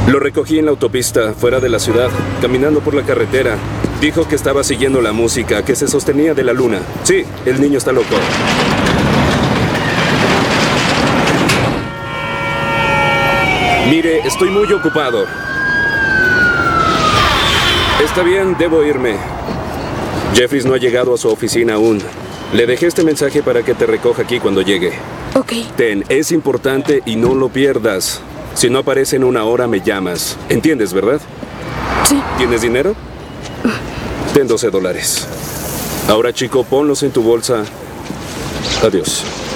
Lo recogí en la autopista, fuera de la ciudad, caminando por la carretera. Dijo que estaba siguiendo la música, que se sostenía de la luna. Sí, el niño está loco. Mire, estoy muy ocupado. Está bien, debo irme. Jeffries no ha llegado a su oficina aún. Le dejé este mensaje para que te recoja aquí cuando llegue. Ok. Ten, es importante y no lo pierdas. Si no aparece en una hora, me llamas. ¿Entiendes, verdad? Sí. ¿Tienes dinero? Ten $12. Ahora, chico, ponlos en tu bolsa. Adiós.